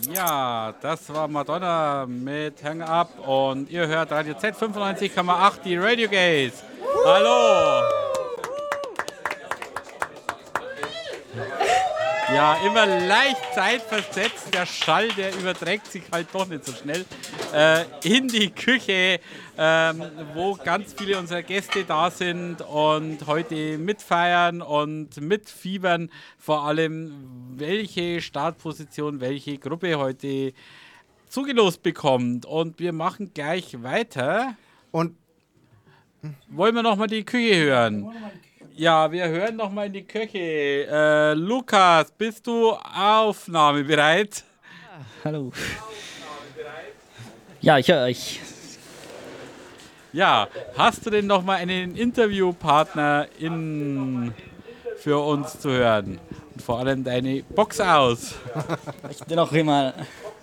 Ja, das war Madonna mit Hang Up und ihr hört Radio Z 95,8, die Radio Gays. Hallo! Ja, immer leicht zeitversetzt. Der Schall, der überträgt sich halt doch nicht so schnell in die Küche, wo ganz viele unserer Gäste da sind und heute mitfeiern und mitfiebern. Vor allem, welche Startposition, welche Gruppe heute zugelost bekommt. Und wir machen gleich weiter. Und wollen wir nochmal die Küche hören? Ja, wir hören nochmal in die Küche. Lukas, bist du aufnahmebereit? Ja, hallo. Ja, ich höre euch. Ja, hast du denn nochmal einen Interviewpartner für uns zu hören? Und vor allem deine Box aus. Ich bin auch immer.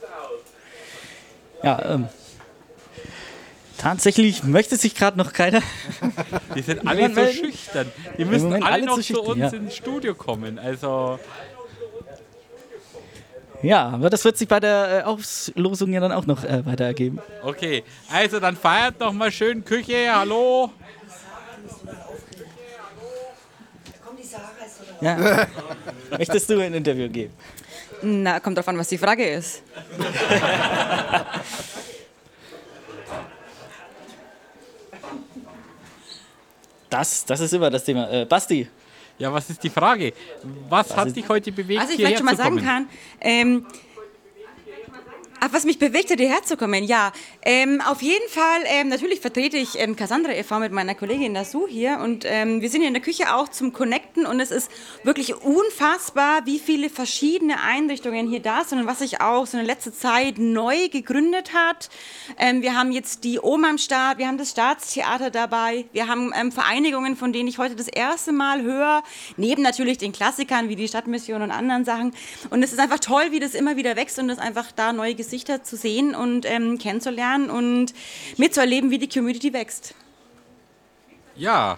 Ja, tatsächlich möchte sich gerade noch keiner. Die sind alle so schüchtern. Die müssen alle noch zu uns ins Studio kommen. Also. Ja, aber das wird sich bei der Auslosung ja dann auch noch weiter ergeben. Okay, also dann feiert noch mal schön Küche. Hallo. Ja. Möchtest du ein Interview geben? Na, kommt drauf an, was die Frage ist. Das ist immer das Thema. Basti. Ja, was ist die Frage? Was hat dich heute bewegt, was ich hierher vielleicht schon mal zu sagen kommen? kann, was mich bewegt hat, hierher zu kommen, ja. Auf jeden Fall, natürlich vertrete ich Cassandra e.V. mit meiner Kollegin Nasu hier und wir sind hier in der Küche auch zum Connecten und es ist wirklich unfassbar, wie viele verschiedene Einrichtungen hier da sind und was sich auch so in der letzten Zeit neu gegründet hat. Wir haben jetzt die Oma am Start, wir haben das Staatstheater dabei, wir haben Vereinigungen, von denen ich heute das erste Mal höre, neben natürlich den Klassikern wie die Stadtmission und anderen Sachen. Und es ist einfach toll, wie das immer wieder wächst und es einfach da neue Gesichter zu sehen und kennenzulernen und mitzuerleben, wie die Community wächst. Ja,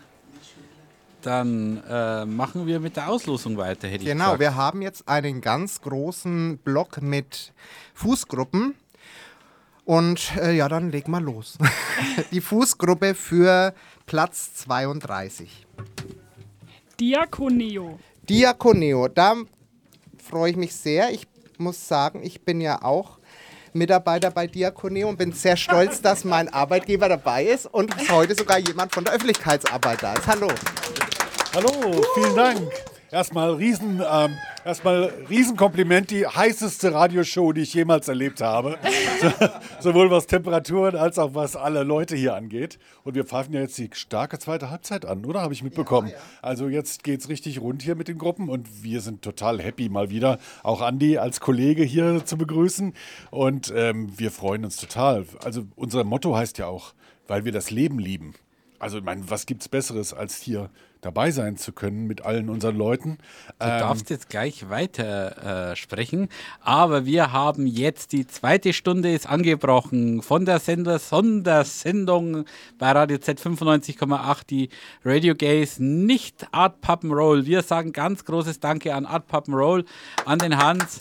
dann machen wir mit der Auslosung weiter, hätte ich gesagt. Genau, wir haben jetzt einen ganz großen Block mit Fußgruppen und ja, dann leg mal los. Die Fußgruppe für Platz 32. Diakoneo. Diakoneo, da freue ich mich sehr. Ich muss sagen, ich bin ja auch Mitarbeiter bei Diakoneo und bin sehr stolz, dass mein Arbeitgeber dabei ist und dass heute sogar jemand von der Öffentlichkeitsarbeit da ist. Hallo. Hallo, vielen Dank. Erstmal Riesenkompliment, die heißeste Radioshow, die ich jemals erlebt habe. Sowohl was Temperaturen als auch was alle Leute hier angeht. Und wir pfeifen ja jetzt die starke zweite Halbzeit an, oder? Habe ich mitbekommen. Ja. Also jetzt geht's richtig rund hier mit den Gruppen und wir sind total happy, mal wieder auch Andi als Kollege hier zu begrüßen. Und wir freuen uns total. Also unser Motto heißt ja auch, weil wir das Leben lieben. Also ich meine, was gibt's Besseres, als hier dabei sein zu können mit allen unseren Leuten. Du darfst jetzt gleich weiter sprechen, aber wir haben jetzt die zweite Stunde ist angebrochen von der Sondersendung bei Radio Z 95,8, die Radio Gays, nicht Art Puppenroll. Wir sagen ganz großes Danke an Art Puppenroll, an den Hans,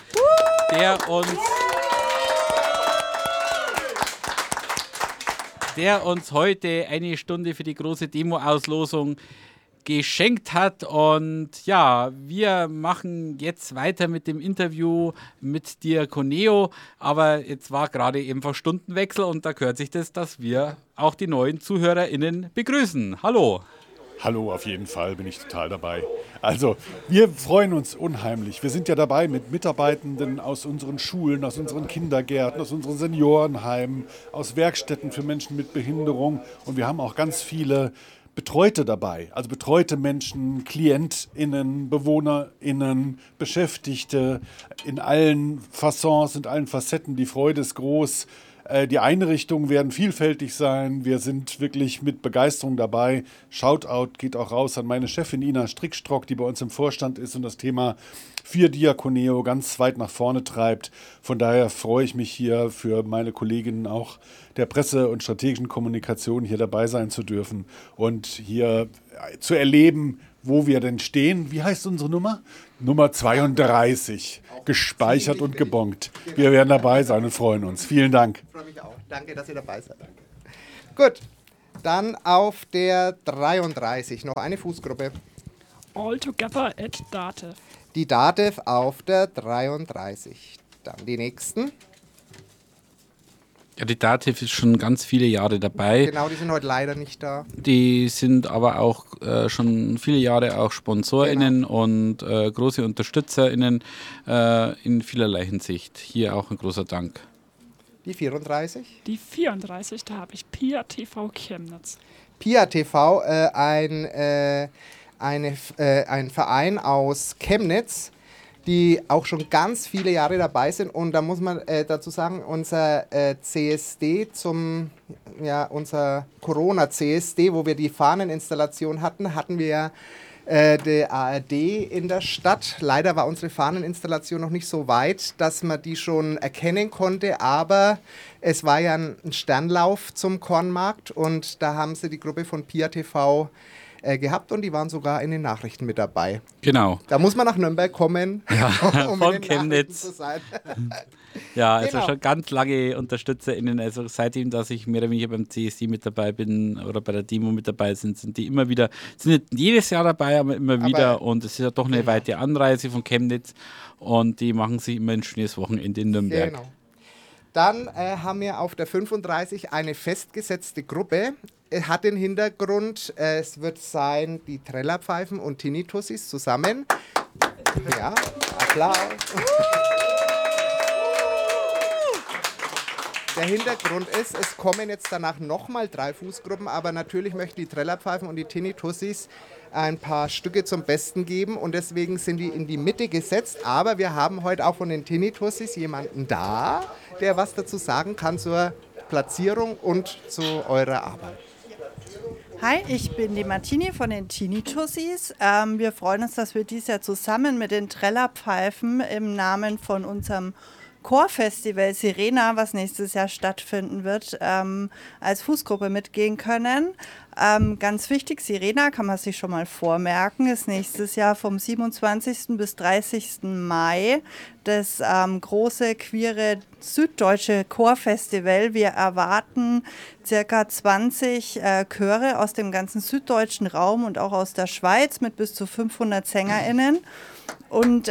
der uns heute eine Stunde für die große Demo-Auslosung geschenkt hat. Und ja, wir machen jetzt weiter mit dem Interview mit Diakoneo. Aber jetzt war gerade einfach Stundenwechsel und da gehört sich das, dass wir auch die neuen ZuhörerInnen begrüßen. Hallo. Hallo, auf jeden Fall bin ich total dabei. Also, wir freuen uns unheimlich. Wir sind ja dabei mit Mitarbeitenden aus unseren Schulen, aus unseren Kindergärten, aus unseren Seniorenheimen, aus Werkstätten für Menschen mit Behinderung. Und wir haben auch ganz viele Betreute dabei, also betreute Menschen, KlientInnen, BewohnerInnen, Beschäftigte in allen Façons, in allen Facetten. Die Freude ist groß. Die Einrichtungen werden vielfältig sein. Wir sind wirklich mit Begeisterung dabei. Shoutout geht auch raus an meine Chefin Ina Strickstrock, die bei uns im Vorstand ist und das Thema für Diakoneo ganz weit nach vorne treibt. Von daher freue ich mich hier für meine Kolleginnen auch der Presse- und strategischen Kommunikation hier dabei sein zu dürfen und hier zu erleben, wo wir denn stehen. Wie heißt unsere Nummer? Nummer 32. gespeichert und gebongt. Wir werden dabei sein und freuen uns. Vielen Dank. Ich freue mich auch. Danke, dass ihr dabei seid. Gut, dann auf der 33 noch eine Fußgruppe. All Together at Datev. Die Datev auf der 33. Dann die nächsten. Ja, die Datev ist schon ganz viele Jahre dabei. Genau, die sind heute leider nicht da. Die sind aber auch schon viele Jahre auch SponsorInnen und große UnterstützerInnen in vielerlei Hinsicht. Hier auch ein großer Dank. Die 34. Die 34, da habe ich Pia TV Chemnitz. Pia TV, ein Verein aus Chemnitz, die auch schon ganz viele Jahre dabei sind. Und da muss man dazu sagen, unser CSD unser Corona-CSD, wo wir die Fahneninstallation hatten wir ja die ARD in der Stadt. Leider war unsere Fahneninstallation noch nicht so weit, dass man die schon erkennen konnte, aber es war ja ein Sternlauf zum Kornmarkt und da haben sie die Gruppe von Pia TV gehabt und die waren sogar in den Nachrichten mit dabei. Genau. Da muss man nach Nürnberg kommen, um von in den Chemnitz Nachrichten zu sein. Ja, also Genau. schon ganz lange UnterstützerInnen. Also seitdem, dass ich mehr oder weniger beim CSD mit dabei bin oder bei der Demo mit dabei sind die immer wieder, sind nicht jedes Jahr dabei, aber immer wieder. Und es ist ja doch eine weite Anreise von Chemnitz und die machen sich immer ein schönes Wochenende in Nürnberg. Genau. Dann haben wir auf der 35 eine festgesetzte Gruppe. Hat den Hintergrund, es wird sein die Trellerpfeifen und Tinnitussis zusammen. Ja, Applaus. Der Hintergrund ist, es kommen jetzt danach nochmal 3 Fußgruppen, aber natürlich möchten die Trellerpfeifen und die Tinnitussis ein paar Stücke zum Besten geben und deswegen sind die in die Mitte gesetzt. Aber wir haben heute auch von den Tinnitussis jemanden da, der was dazu sagen kann zur Platzierung und zu eurer Arbeit. Hi, ich bin die Martini von den Tinnitussis. Wir freuen uns, dass wir dieses Jahr zusammen mit den Trellerpfeifen im Namen von unserem Chorfestival Sirena, was nächstes Jahr stattfinden wird, als Fußgruppe mitgehen können. Ganz wichtig, Sirena kann man sich schon mal vormerken, ist nächstes Jahr vom 27. bis 30. Mai das große, queere süddeutsche Chorfestival. Wir erwarten circa 20 Chöre aus dem ganzen süddeutschen Raum und auch aus der Schweiz mit bis zu 500 SängerInnen. Und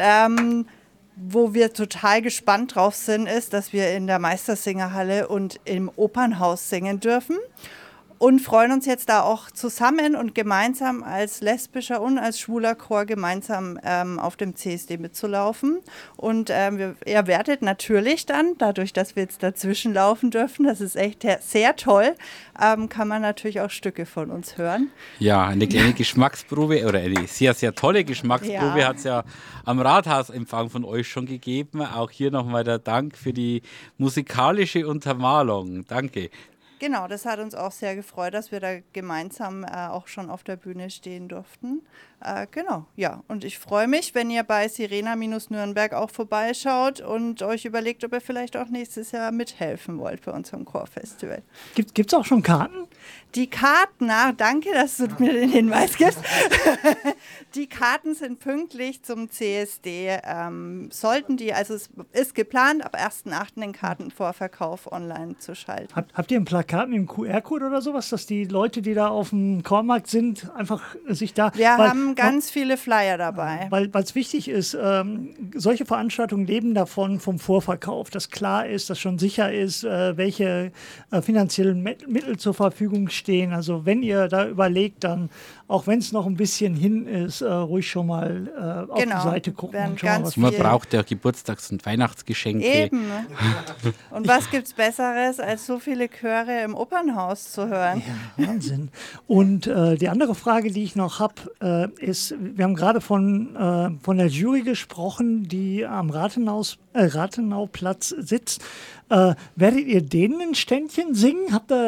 wo wir total gespannt drauf sind, ist, dass wir in der Meistersingerhalle und im Opernhaus singen dürfen. Und freuen uns jetzt da auch zusammen und gemeinsam als lesbischer und als schwuler Chor gemeinsam auf dem CSD mitzulaufen. Und ihr werdet natürlich dann, dadurch, dass wir jetzt dazwischen laufen dürfen, das ist echt sehr toll, kann man natürlich auch Stücke von uns hören. Ja, eine kleine Geschmacksprobe oder eine sehr, sehr tolle Geschmacksprobe hat es ja am Rathausempfang von euch schon gegeben. Auch hier nochmal der Dank für die musikalische Untermalung. Danke. Genau, das hat uns auch sehr gefreut, dass wir da gemeinsam auch schon auf der Bühne stehen durften. Genau, ja. Und ich freue mich, wenn ihr bei Sirena-Nürnberg auch vorbeischaut und euch überlegt, ob ihr vielleicht auch nächstes Jahr mithelfen wollt bei unserem Chorfestival. Gibt's auch schon Karten? Die Karten, danke, dass du mir den Hinweis gibst. Die Karten sind pünktlich zum CSD. Sollten die, also es ist geplant, ab 1.8. den Kartenvorverkauf online zu schalten. Habt ihr ein Plakat mit einem QR-Code oder sowas, dass die Leute, die da auf dem Chormarkt sind, einfach sich da... Wir haben ganz viele Flyer dabei. Weil es wichtig ist, solche Veranstaltungen leben davon vom Vorverkauf, dass klar ist, dass schon sicher ist, welche finanziellen Mittel zur Verfügung stehen. Also wenn ihr da überlegt, dann, auch wenn es noch ein bisschen hin ist, ruhig schon mal auf die Seite gucken. Und schauen, was man braucht ja Geburtstags- und Weihnachtsgeschenke. Eben. Und was gibt's Besseres, als so viele Chöre im Opernhaus zu hören? Ja, Wahnsinn. Und die andere Frage, die ich noch habe, ist, wir haben gerade von der Jury gesprochen, die am Rathenauplatz sitzt. Werdet ihr denen ein Ständchen singen?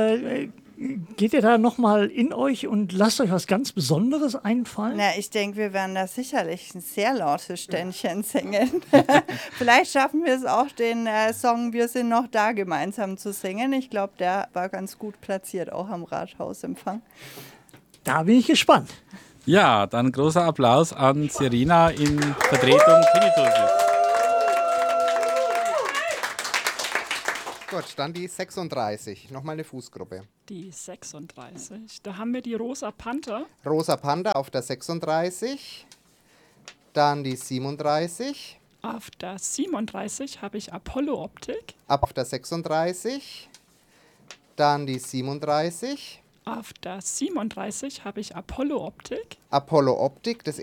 Geht ihr da nochmal in euch und lasst euch was ganz Besonderes einfallen? Na, ich denke, wir werden da sicherlich ein sehr lautes Ständchen singen. Vielleicht schaffen wir es auch, den Song Wir sind noch da gemeinsam zu singen. Ich glaube, der war ganz gut platziert, auch am Rathausempfang. Da bin ich gespannt. Ja, dann großer Applaus an Sirena in Vertretung Tinnitussis. Gut, dann die 36. Nochmal eine Fußgruppe. Die 36. Da haben wir die Rosa Panther. Rosa Panda auf der 36. Dann die 37. Auf der 37 habe ich Apollo Optik. Auf der 36. Dann die 37. Auf der 37 habe ich Apollo Optik. Apollo Optik, das